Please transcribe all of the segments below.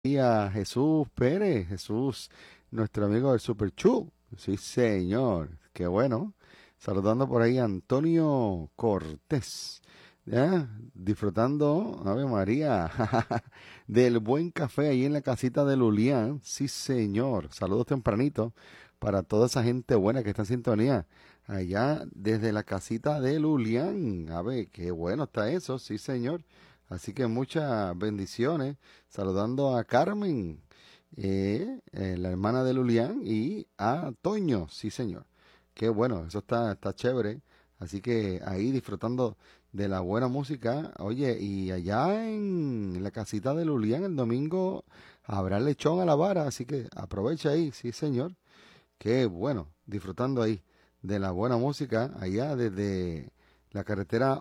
Y a Jesús Pérez, Jesús, nuestro amigo del Super Chu. Sí, señor, qué bueno. Saludando por ahí a Antonio Cortés, ¿ya? Disfrutando, Ave María, del buen café ahí en la casita de Lulián. Sí, señor. Saludos tempranito para toda esa gente buena que está en sintonía. Allá desde la casita de Lulián. A ver, qué bueno está eso, sí, señor. Así que muchas bendiciones. Saludando a Carmen, la hermana de Lulián, y a Toño, sí señor. Qué bueno, eso está chévere. Así que ahí disfrutando de la buena música. Oye, y allá en la casita de Lulián el domingo habrá lechón a la vara, así que aprovecha ahí, sí señor. Qué bueno, disfrutando ahí de la buena música allá desde la carretera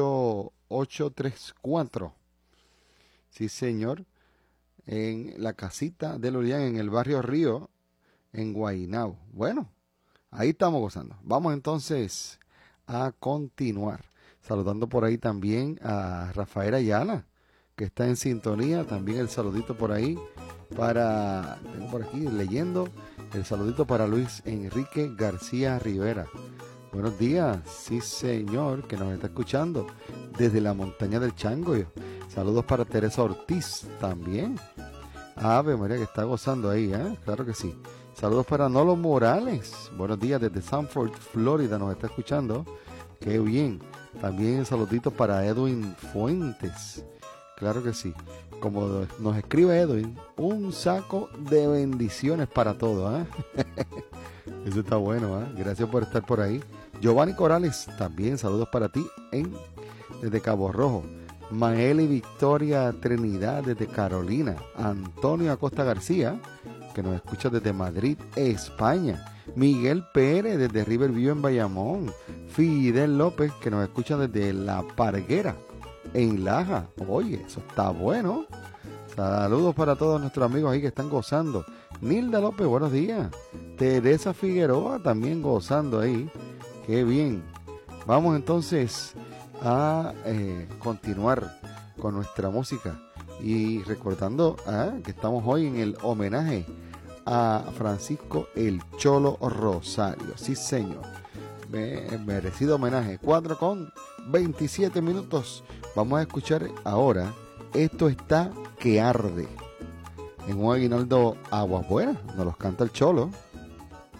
8834. Sí señor, en la casita de Lurián, en el barrio Río, en Guaynabo. Bueno, ahí estamos gozando. Vamos entonces a continuar. Saludando por ahí también a Rafael Ayala, que está en sintonía. También el saludito por ahí tengo por aquí leyendo, el saludito para Luis Enrique García Rivera. Buenos días, sí señor, que nos está escuchando desde la montaña del Chango. Saludos para Teresa Ortiz también. Ave María, que está gozando ahí, ¿eh? Claro que sí. Saludos para Nolo Morales. Buenos días desde Sanford, Florida, nos está escuchando. Qué bien. También saluditos para Edwin Fuentes. Claro que sí. Como nos escribe Edwin, un saco de bendiciones para todos, ¿eh? Eso está bueno, ¿eh? Gracias por estar por ahí. Giovanni Corales, también saludos para ti desde Cabo Rojo. Mael y Victoria Trinidad desde Carolina. Antonio Acosta García, que nos escucha desde Madrid, España. Miguel Pérez desde Riverview en Bayamón. Fidel López, que nos escucha desde La Parguera en Laja. Oye, eso está bueno. Saludos para todos nuestros amigos ahí que están gozando. Nilda López, buenos días. Teresa Figueroa también gozando ahí. Qué bien. Vamos entonces a continuar con nuestra música y recordando que estamos hoy en el homenaje a Francisco el Cholo Rosario. Sí, señor. Merecido homenaje. 4:27. Vamos a escuchar ahora Esto está que arde, en un aguinaldo Aguas Buenas. Nos los canta el Cholo.